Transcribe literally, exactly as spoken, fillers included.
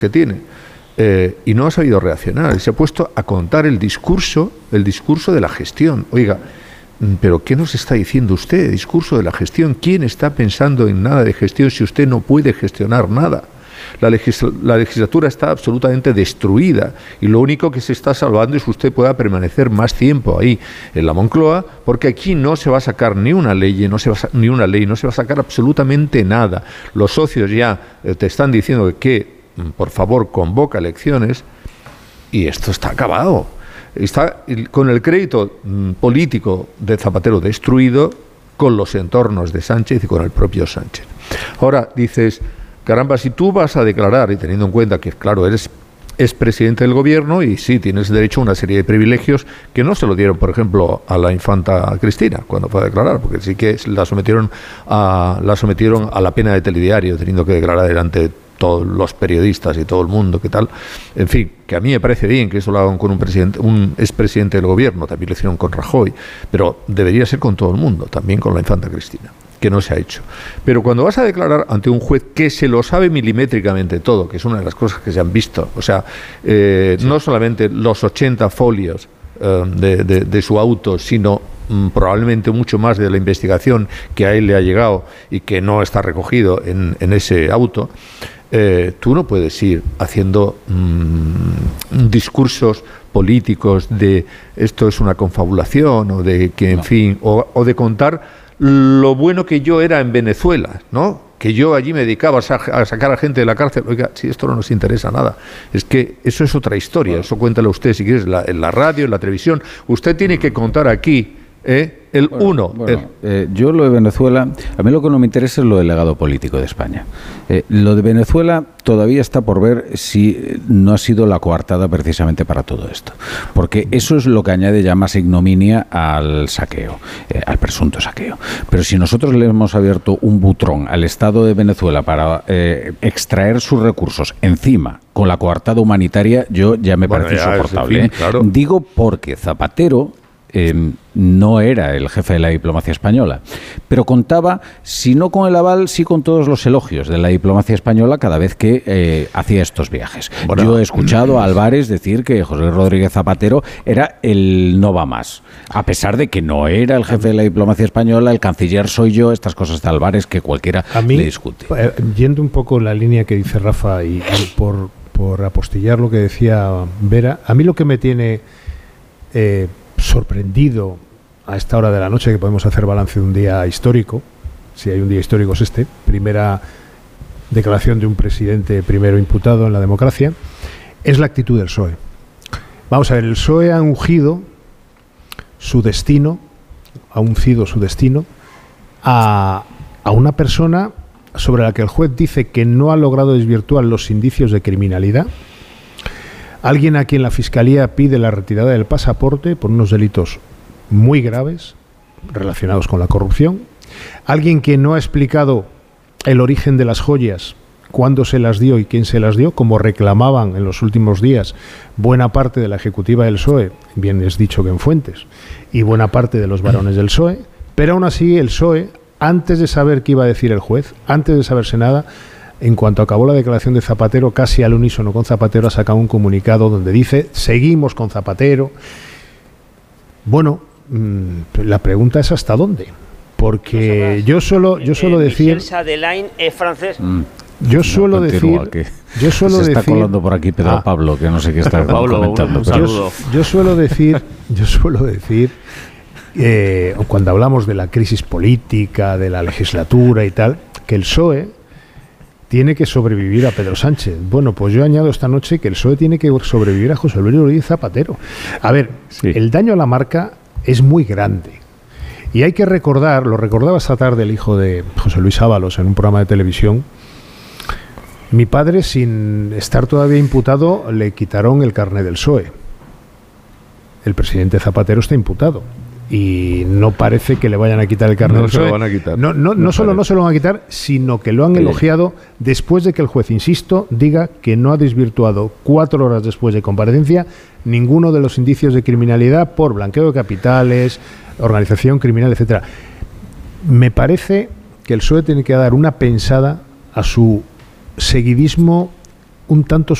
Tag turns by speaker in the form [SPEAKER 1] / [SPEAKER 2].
[SPEAKER 1] que tiene. Eh, y no ha sabido reaccionar. Se ha puesto a contar el discurso, el discurso de la gestión. Oiga, ¿pero qué nos está diciendo usted? Discurso de la gestión. ¿Quién está pensando en nada de gestión si usted no puede gestionar nada? La, legisl- la legislatura está absolutamente destruida y lo único que se está salvando es que usted pueda permanecer más tiempo ahí en la Moncloa, porque aquí no se va a sacar ni una ley, no se va a, ni una ley, no se va a sacar absolutamente nada. Los socios ya eh, te están diciendo que, que por favor, convoca elecciones y esto está acabado. Está con el crédito mm, político de Zapatero destruido, con los entornos de Sánchez y con el propio Sánchez. Ahora dices, caramba, si tú vas a declarar, y teniendo en cuenta que, claro, eres expresidente del gobierno y sí, tienes derecho a una serie de privilegios que no se lo dieron, por ejemplo, a la infanta Cristina cuando fue a declarar, porque sí que la sometieron a, la sometieron a la pena de telediario, teniendo que declarar delante de todos los periodistas y todo el mundo, ¿qué tal? En fin, que a mí me parece bien que eso lo hagan con un presidente, un expresidente del gobierno, también lo hicieron con Rajoy, pero debería ser con todo el mundo, también con la infanta Cristina, que no se ha hecho. Pero cuando vas a declarar ante un juez que se lo sabe milimétricamente todo, que es una de las cosas que se han visto, o sea, eh, sí. no solamente los ochenta folios eh, de, de, de su auto, sino probablemente mucho más de la investigación que a él le ha llegado y que no está recogido en, en ese auto, eh, tú no puedes ir haciendo mmm, discursos políticos de esto es una confabulación o de que, en no. fin, o, o de contar lo bueno que yo era en Venezuela, ¿no? Que yo allí me dedicaba a, sa- a sacar a gente de la cárcel. Oiga, si esto no nos interesa nada, es que eso es otra historia, bueno. Eso cuéntalo usted si quieres la, en la radio, en la televisión. Usted tiene que contar aquí ¿Eh? el
[SPEAKER 2] bueno,
[SPEAKER 1] uno.
[SPEAKER 2] Bueno,
[SPEAKER 1] el...
[SPEAKER 2] Eh, yo lo de Venezuela, a mí lo que no me interesa es lo del legado político de España. Eh, lo de Venezuela todavía está por ver si no ha sido la coartada precisamente para todo esto. Porque eso es lo que añade ya más ignominia al saqueo, eh, al presunto saqueo. Pero si nosotros le hemos abierto un butrón al Estado de Venezuela para eh, extraer sus recursos encima con la coartada humanitaria, yo ya me bueno, parece ya insoportable. Es, en fin, ¿eh? Claro. Digo porque Zapatero Eh, no era el jefe de la diplomacia española, pero contaba, si no con el aval, sí con todos los elogios de la diplomacia española cada vez que eh, hacía estos viajes. Bueno, yo he escuchado a Álvarez decir que José Rodríguez Zapatero era el no va más, a pesar de que no era el jefe de la diplomacia española, el canciller soy yo, estas cosas de Álvarez que cualquiera a mí, le discute.
[SPEAKER 3] Eh, yendo un poco en la línea que dice Rafa y, y por, por apostillar lo que decía Vera, a mí lo que me tiene eh, sorprendido a esta hora de la noche, que podemos hacer balance de un día histórico, si hay un día histórico es este, primera declaración de un presidente primero imputado en la democracia, es la actitud del P S O E. Vamos a ver, el P S O E ha ungido su destino, ha uncido su destino a, a una persona sobre la que el juez dice que no ha logrado desvirtuar los indicios de criminalidad. Alguien a quien la Fiscalía pide la retirada del pasaporte por unos delitos muy graves relacionados con la corrupción. Alguien que no ha explicado el origen de las joyas, cuándo se las dio y quién se las dio, como reclamaban en los últimos días buena parte de la ejecutiva del P S O E, bien es dicho que en fuentes, y buena parte de los varones del P S O E, pero aún así el P S O E, antes de saber qué iba a decir el juez, antes de saberse nada, en cuanto acabó la declaración de Zapatero, casi al unísono con Zapatero, ha sacado un comunicado donde dice, seguimos con Zapatero. Bueno, mmm, la pregunta es ¿hasta dónde? Porque yo suelo, yo suelo eh, decir...
[SPEAKER 4] Michel Chadelain es francés.
[SPEAKER 2] Mm.
[SPEAKER 3] Yo suelo no, decir...
[SPEAKER 2] Que
[SPEAKER 3] yo suelo
[SPEAKER 2] se está
[SPEAKER 3] decir,
[SPEAKER 2] colando por aquí Pedro ah, Pablo, que no sé qué está
[SPEAKER 4] Pablo,
[SPEAKER 2] comentando.
[SPEAKER 4] Un saludo.
[SPEAKER 3] Yo, yo suelo decir... Yo suelo decir... Eh, cuando hablamos de la crisis política, de la legislatura y tal, que el P S O E tiene que sobrevivir a Pedro Sánchez. Bueno, pues yo añado esta noche que el P S O E tiene que sobrevivir a José Luis Rodríguez Zapatero. A ver, sí. El daño a la marca es muy grande. Y hay que recordar, lo recordaba esta tarde el hijo de José Luis Ábalos en un programa de televisión, mi padre, sin estar todavía imputado, le quitaron el carné del P S O E. El presidente Zapatero está imputado. Y no parece que le vayan a quitar el carnet.
[SPEAKER 1] No se lo van a quitar.
[SPEAKER 3] No, no, no, no solo no se lo van a quitar, sino que lo han sí. elogiado después de que el juez, insisto, diga que no ha desvirtuado cuatro horas después de comparecencia ninguno de los indicios de criminalidad por blanqueo de capitales, organización criminal, etcétera. Me parece que el P S O E tiene que dar una pensada a su seguidismo un tanto